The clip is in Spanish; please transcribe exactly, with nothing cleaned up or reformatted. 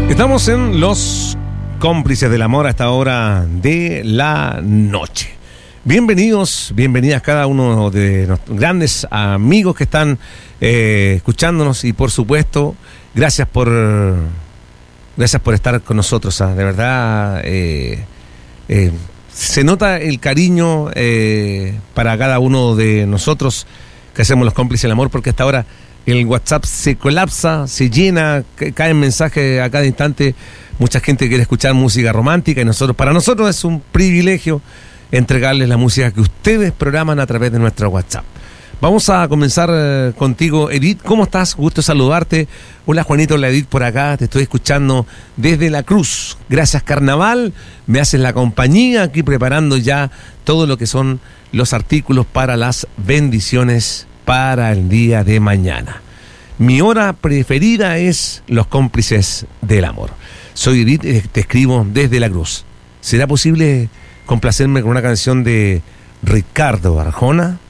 Estamos en Los Cómplices del Amor a esta hora de la noche. Bienvenidos, bienvenidas cada uno de nuestros grandes amigos que están eh, escuchándonos y por supuesto, gracias por gracias por estar con nosotros. ¿eh? De verdad, eh, eh, se nota el cariño eh, para cada uno de nosotros que hacemos Los Cómplices del Amor, porque hasta ahora el WhatsApp se colapsa, se llena, caen mensajes a cada instante. Mucha gente quiere escuchar música romántica y nosotros, para nosotros es un privilegio entregarles la música que ustedes programan a través de nuestro WhatsApp. Vamos a comenzar eh, contigo, Edith. ¿Cómo estás? Gusto saludarte. Hola, Juanito, hola, Edith, por acá. Te estoy escuchando desde La Cruz. Gracias, Carnaval. Me haces la compañía aquí preparando ya todo lo que son los artículos para las bendiciones para el día de mañana. Mi hora preferida es Los Cómplices del Amor. Soy Edith, te escribo desde La Cruz. ¿Será posible complacerme con una canción de Ricardo Arjona?